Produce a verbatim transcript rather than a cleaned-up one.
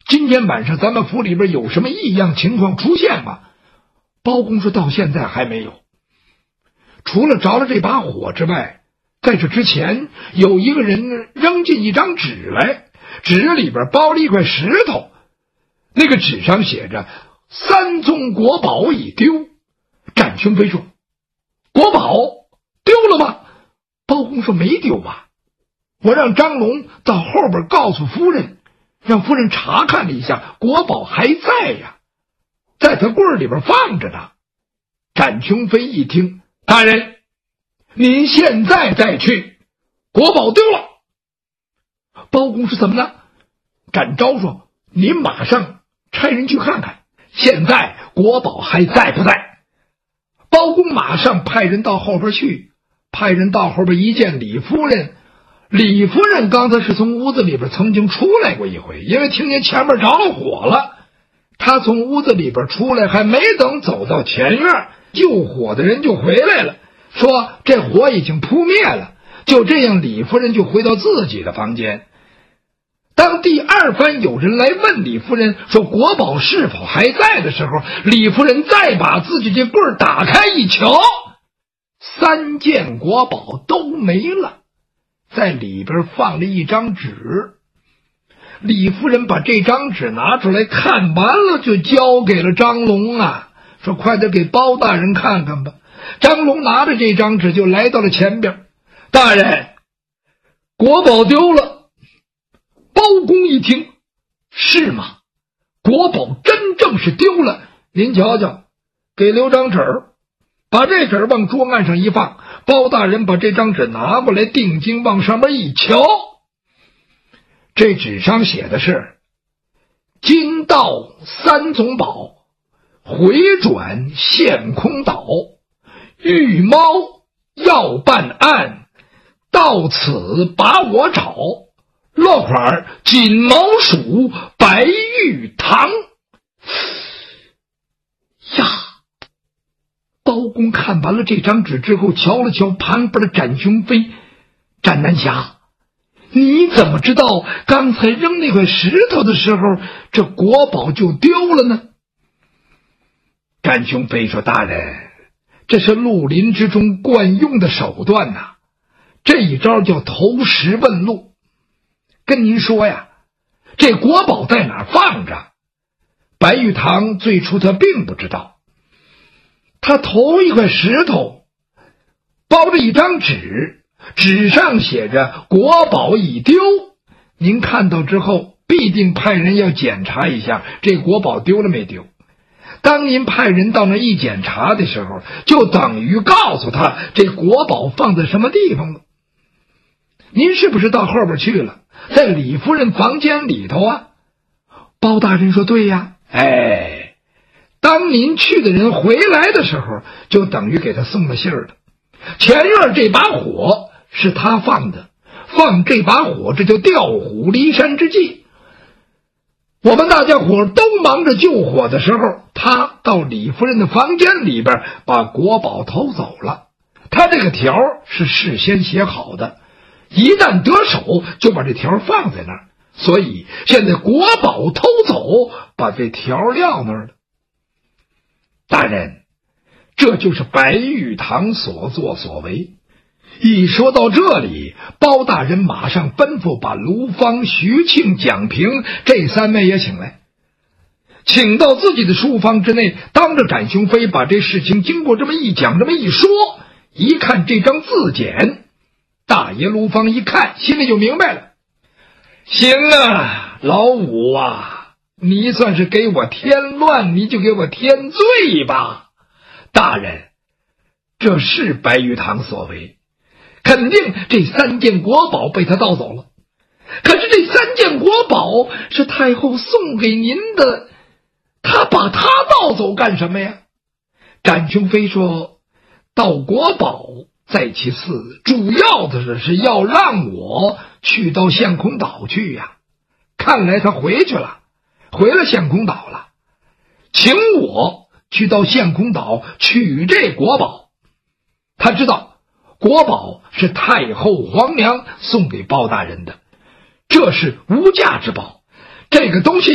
今天晚上咱们府里边有什么异样情况出现吗？包公说到现在还没有，除了着了这把火之外，在这之前有一个人扔进一张纸来，纸里边包了一块石头，那个纸上写着三宗国宝已丢。展雄飞说，国宝丢了吗？包公说没丢吧，我让张龙到后边告诉夫人，让夫人查看了一下，国宝还在呀，在他柜里边放着呢。展雄飞一听，大人，您现在再去，国宝丢了。包公说怎么了？展昭说，您马上差人去看看，现在国宝还在不在？包公马上派人到后边去，派人到后边一见李夫人，李夫人刚才是从屋子里边曾经出来过一回，因为听见前面着了火了，她从屋子里边出来，还没等走到前院，救火的人就回来了，说这火已经扑灭了。就这样，李夫人就回到自己的房间。当第二番有人来问李夫人说国宝是否还在的时候，李夫人再把自己这柜儿打开一瞧，三件国宝都没了，在里边放了一张纸。李夫人把这张纸拿出来看完了，就交给了张龙啊，说快点给包大人看看吧。张龙拿着这张纸就来到了前边，大人，国宝丢了。包公一听，是吗？国宝真正是丢了，您瞧瞧，给留张纸，把这纸往桌案上一放，包大人把这张纸拿过来，定睛往上面一瞧，这纸上写的是今到三宗宝，回转现空岛，玉猫要办案，到此把我找，落款锦毛鼠白玉堂。呀！包公看完了这张纸之后，瞧了瞧旁边的展雄飞，展南侠，你怎么知道刚才扔那块石头的时候，这国宝就丢了呢？展雄飞说，大人，这是绿林之中惯用的手段呐、啊，这一招叫投石问路。跟您说呀，这国宝在哪儿放着，白玉堂最初他并不知道，他投一块石头，包着一张纸，纸上写着国宝已丢，您看到之后必定派人要检查一下这国宝丢了没丢。当您派人到那一检查的时候，就等于告诉他这国宝放在什么地方了。您是不是到后边去了，在李夫人房间里头啊？包大人说，对呀。哎，当您去的人回来的时候，就等于给他送了信儿了。前院这把火是他放的，放这把火，这就调虎离山之计。我们大家伙都忙着救火的时候，他到李夫人的房间里边把国宝偷走了。他这个条是事先写好的，一旦得手就把这条放在那儿，所以现在国宝偷走，把这条撂那儿了。大人，这就是白玉堂所作所为。一说到这里，包大人马上吩咐把卢芳、徐庆、蒋平这三位也请来，请到自己的书房之内，当着展雄飞把这事情经过这么一讲，这么一说，一看这张字简，大爷卢芳一看，心里就明白了。行啊，老五啊，你算是给我添乱，你就给我添罪吧。大人，这是白玉堂所为，肯定这三件国宝被他盗走了。可是这三件国宝是太后送给您的，他把它盗走干什么呀？展雄飞说，盗国宝在其次，主要的是是要让我去到陷空岛去呀。看来他回去了，回了陷空岛了，请我去到陷空岛取这国宝。他知道国宝是太后皇娘送给包大人的，这是无价之宝，这个东西